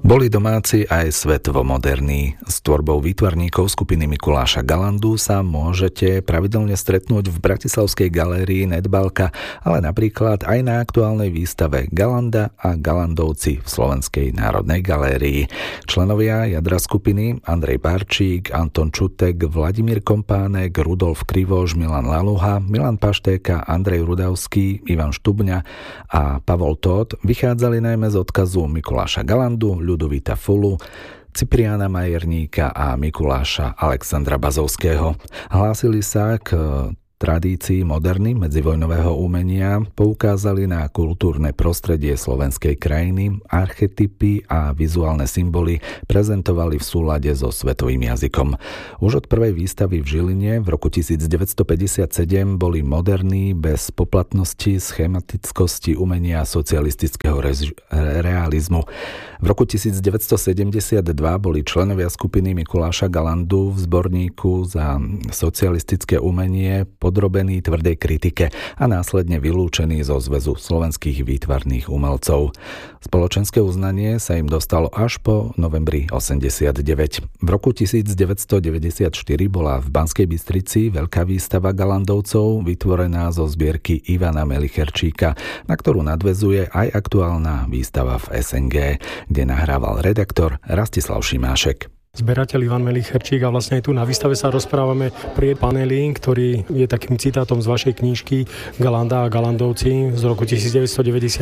Boli domáci aj svetovo moderní. S tvorbou výtvarníkov skupiny Mikuláša Galandu sa môžete pravidelne stretnúť v Bratislavskej galérii Nedbalka, ale napríklad aj na aktuálnej výstave Galanda a Galandovci v Slovenskej národnej galérii. Členovia jadra skupiny Andrej Barčík, Anton Čutek, Vladimír Kompánek, Rudolf Krivoš, Milan Laluha, Milan Paštéka, Andrej Rudavský, Ivan Štubňa a Pavol Tóth vychádzali najmä z odkazu Mikuláša Galandu, Ľudovita Fulu, Cipriána Majerníka a Mikuláša Alexandra Bazovského. Hlásili sa k tradícii moderny medzivojnového umenia, poukázali na kultúrne prostredie slovenskej krajiny, archetypy a vizuálne symboly prezentovali v súlade so svetovým jazykom. Už od prvej výstavy v Žiline v roku 1957 boli moderní bez poplatnosti, schematickosti umenia socialistického realizmu. V roku 1972 boli členovia skupiny Mikuláša Galandu v zborníku za socialistické umenie podrobený tvrdej kritike a následne vylúčený zo Zväzu slovenských výtvarných umelcov. Spoločenské uznanie sa im dostalo až po novembri 89. V roku 1994 bola v Banskej Bystrici veľká výstava Galandovcov vytvorená zo zbierky Ivana Melicherčíka, na ktorú nadväzuje aj aktuálna výstava v SNG, kde nahrával redaktor Rastislav Šimášek. Zberateľ Ivan Melicherčík a vlastne aj tu na výstave sa rozprávame pri paneli, ktorý je takým citátom z vašej knižky Galanda a Galandovci z roku 1994.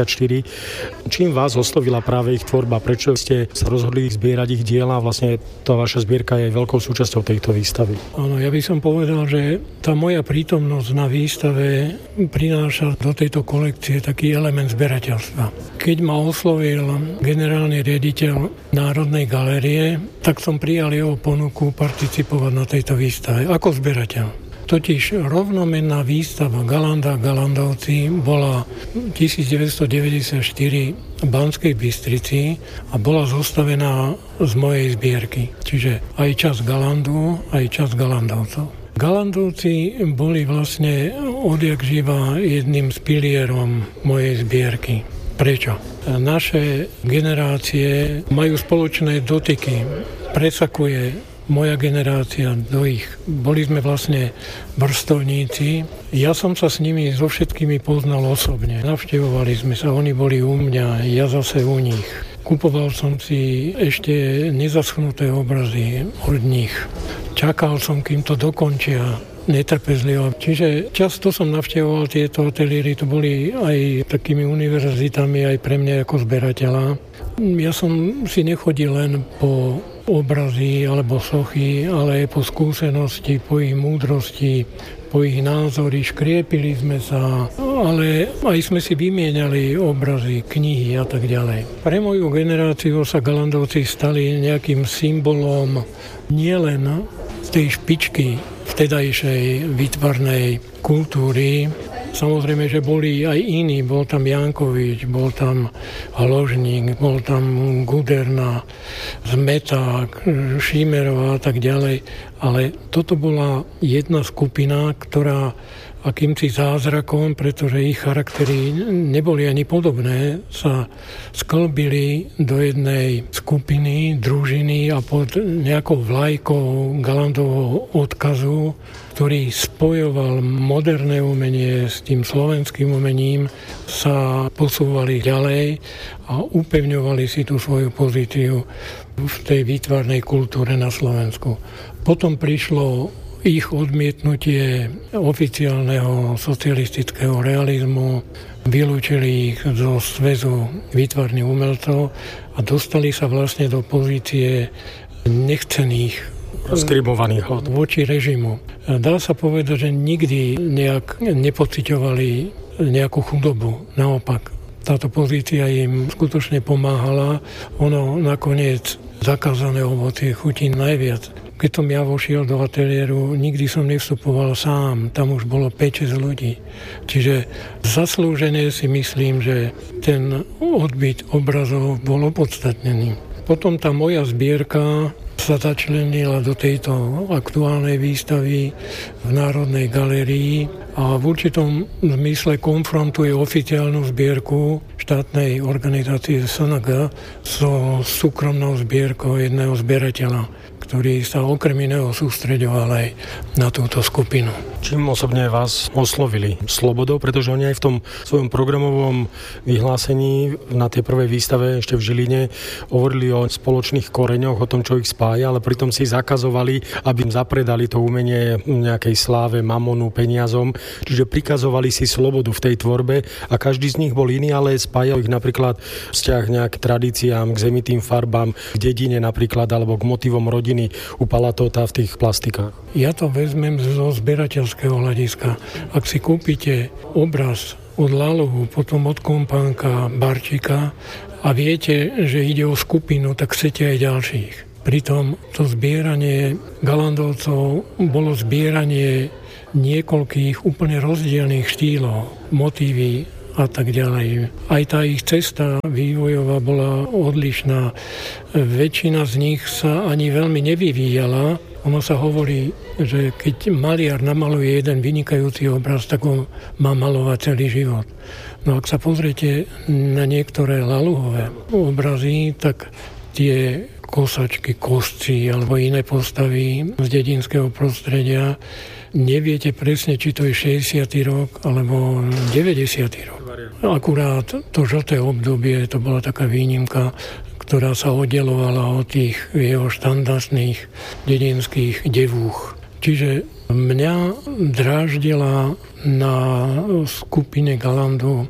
Čím vás oslovila práve ich tvorba? Prečo ste sa rozhodli zbierať ich diela? Vlastne tá vaša zbierka je veľkou súčasťou tejto výstavy. Áno, ja by som povedal, že tá moja prítomnosť na výstave prináša do tejto kolekcie taký element zberateľstva. Keď ma oslovil generálny riaditeľ Národnej galérie, tak som prijal jeho ponuku participovať na tejto výstave ako zberateľ. Totiž rovnomenná výstava Galanda a Galandovci bola 1994 v Banskej Bystrici a bola zostavená z mojej zbierky. Čiže aj čas Galandu, aj čas Galandovcov. Galandovci boli vlastne odjak živa jedným z pilierom mojej zbierky. Prečo? Naše generácie majú spoločné dotyky. Presakuje moja generácia do ich. Boli sme vlastne vrstovníci. Ja som sa s nimi so všetkými poznal osobne. Navštevovali sme sa, oni boli u mňa, ja zase u nich. Kupoval som si ešte nezaschnuté obrazy od nich. Čakal som, kým to dokončia. Netrpezlivo. Čiže často som navštevoval tieto ateliéry, to boli aj takými univerzitami, aj pre mňa ako zberateľa. Ja som si nechodil len po obrazy alebo sochy, ale aj po skúsenosti, po ich múdrosti, po ich názory, škriepili sme sa, ale aj sme si vymieniali obrazy, knihy a tak ďalej. Pre moju generáciu sa Galandovci stali nejakým symbolom nielen z tej špičky vtedajšej výtvarnej kultúry. Samozrejme, že boli aj iní. Bol tam Jankovič, bol tam Hložník, bol tam Guderna, Zmeták, Šimerová a tak ďalej. Ale toto bola jedna skupina, ktorá akýmsi zázrakom, pretože ich charaktery neboli ani podobné, sa sklbili do jednej skupiny, družiny a pod nejakou vlajkou Galandovho odkazu, ktorý spojoval moderné umenie s tým slovenským umením, sa posúvali ďalej a upevňovali si tú svoju pozíciu v tej výtvarnej kultúre na Slovensku. Potom prišlo ich odmietnutie oficiálneho socialistického realizmu, vylúčili ich zo Zväzu výtvarných umelcov a dostali sa vlastne do pozície nechcených, rozkribovaných voči režimu. Dá sa povedať, že nikdy nejak nepociťovali nejakú chudobu. Naopak, táto pozícia im skutočne pomáhala. Ono nakoniec zakázané ovocie chutí najviac. Keď som ja vošiel do ateliéru, nikdy som nevstupoval sám, tam už bolo 5-6 ľudí. Čiže zaslúžené si myslím, že ten odbyt obrazov bol opodstatnený. Potom tá moja zbierka sa začlenila do tejto aktuálnej výstavy v Národnej galérii. a v určitom zmysle konfrontuje oficiálnu zbierku štátnej organizácie SNG so súkromnou zbierkou jedného zbierateľa, ktorý sa okrem iného sústreďoval aj na túto skupinu. Čím osobne vás oslovili? Slobodou, pretože oni aj v tom svojom programovom vyhlásení na tej prvej výstave ešte v Žiline hovorili o spoločných koreňoch, o tom, čo ich spája, ale pritom si zakazovali, aby im zapredali to umenie nejakej sláve, mamonu, peniazom. Čiže prikazovali si slobodu v tej tvorbe a každý z nich bol iný, ale spájal ich napríklad vzťah nejak k tradíciám, k zemitým farbám, k dedine napríklad, alebo k motivom rodiny u Palatóta v tých plastikách. Ja to vezmem zo zberateľského hľadiska. Ak si kúpite obraz od Laluhu, potom od Kompánka, Barčika a viete, že ide o skupinu, tak chcete aj ďalších. Pritom to zbieranie Galandovcov bolo zbieranie niekoľkých úplne rozdielných štýlov, motívy a tak ďalej. Aj tá ich cesta vývojová bola odlišná. Väčšina z nich sa ani veľmi nevyvíjala. Ono sa hovorí, že keď maliar namaluje jeden vynikajúci obraz, tak ho má malovať celý život. No ak sa pozriete na niektoré Laluhové obrazy, tak tie kosačky, kosci alebo iné postavy z dedinského prostredia, neviete presne, či to je 60. rok alebo 90. rok. Akurát to žlté obdobie, to bola taká výnimka, ktorá sa oddelovala od tých jeho štandardných dedinských devúch. Čiže mňa dráždila na skupine Galandu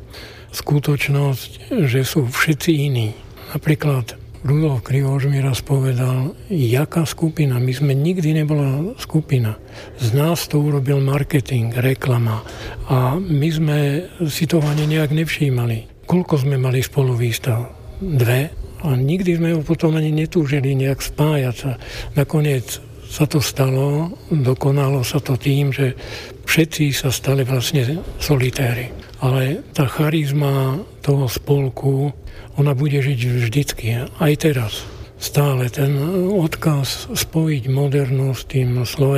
skutočnosť, že sú všetci iní. Napríklad Rudolf Krivoš mi raz povedal, jaká skupina, my sme nikdy nebola skupina. Z nás to urobil marketing, reklama a my sme si toho ani nejak nevšímali. Koľko sme mali spolu výstav? 2? A nikdy sme ho potom ani netúžili nejak spájať sa. Nakoniec sa to stalo, dokonalo sa to tým, že všetci sa stali vlastne solitéri. Ale tá charizma toho spolku, ona bude žiť vždycky, aj teraz. Stále ten odkaz spojiť modernu s tým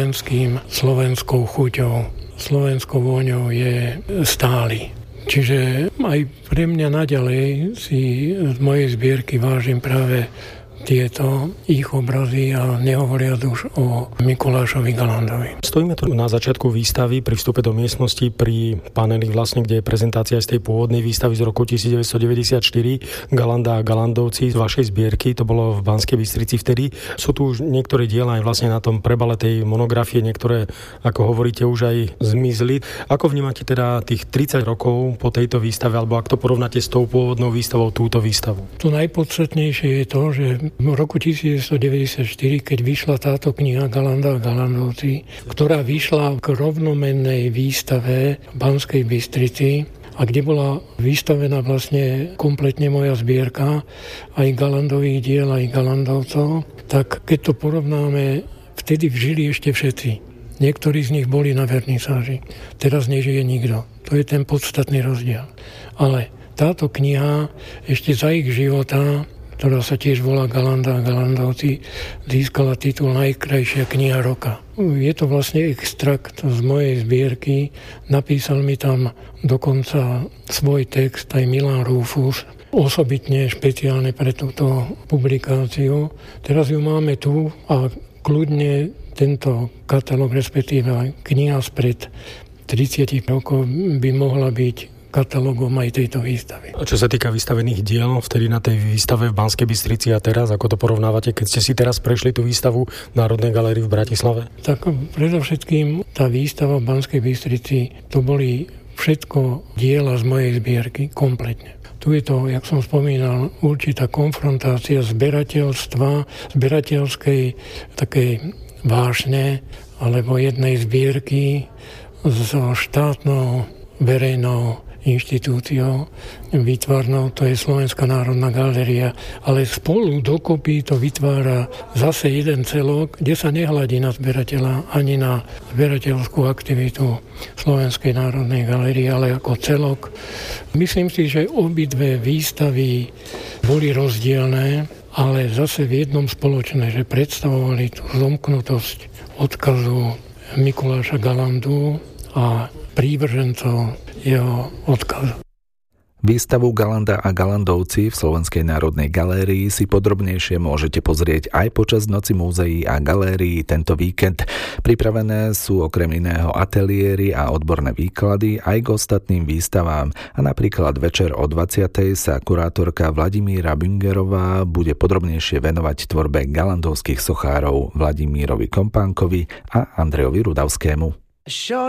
slovenskou chuťou, slovenskou vôňou je stály. Čiže aj pre mňa naďalej si z mojej zbierky vážim práve tieto ich obrazy a nehovoriac už o Mikulášovi Galandovi. Stojíme tu na začiatku výstavy pri vstupe do miestnosti pri paneli vlastne, kde je prezentácia z tej pôvodnej výstavy z roku 1994 Galanda a Galandovci z vašej zbierky, to bolo v Banskej Bystrici vtedy. Sú tu už niektoré diela aj vlastne na tom prebale tej monografie, niektoré, ako hovoríte, už aj zmizli. Ako vnímate teda tých 30 rokov po tejto výstave, alebo ak to porovnáte s tou pôvodnou výstavou, túto výstavu? To najpodstatnejšie je to, že v roku 1994, keď vyšla táto kniha Galanda a Galandovci, ktorá vyšla k rovnomennej výstave v Banskej Bystrici a kde bola vystavená vlastne kompletne moja zbierka aj Galandových diel, aj Galandovcov, tak keď to porovnáme, vtedy žili ešte všetci. Niektorí z nich boli na vernisáži. Teraz nežije nikto. To je ten podstatný rozdiel. Ale táto kniha ešte za ich života, ktorá sa tiež volá Galanda a Galandovci, získala titul Najkrajšia kniha roka. Je to vlastne extrakt z mojej zbierky. Napísal mi tam dokonca svoj text aj Milan Rúfus, osobitne špeciálne pre túto publikáciu. Teraz ju máme tu a kľudne tento katalóg, respektíve kniha spred 30 rokov by mohla byť katalógom aj tejto výstavy. A čo sa týka vystavených diel, vtedy na tej výstave v Banskej Bystrici a teraz, ako to porovnávate, keď ste si teraz prešli tú výstavu v Národnej galérii v Bratislave? Tak predovšetkým tá výstava v Banskej Bystrici, to boli všetko diela z mojej zbierky, kompletne. Tu je to, jak som spomínal, určitá konfrontácia zberateľstva, zberateľskej takej vášne, alebo jednej zbierky so štátnou verejnou inštitúciou výtvarnou, to je Slovenská národná galéria, ale spolu dokopy to vytvára zase jeden celok, kde sa nehľadí na zberateľa ani na zberateľskú aktivitu Slovenskej národnej galérie, ale ako celok. Myslím si, že obidve výstavy boli rozdielne, ale zase v jednom spoločné, že predstavovali tú zomknutosť odkazu Mikuláša Galandu a prívržencov jeho odkazu. Výstavu Galanda a Galandovci v Slovenskej národnej galérii si podrobnejšie môžete pozrieť aj počas Noci múzeí a galérií tento víkend. Pripravené sú okrem iného ateliéry a odborné výklady aj k ostatným výstavám a napríklad večer o 20:00 sa kurátorka Vladimíra Büngerová bude podrobnejšie venovať tvorbe galandovských sochárov Vladimírovi Kompánkovi a Andrejovi Rudavskému.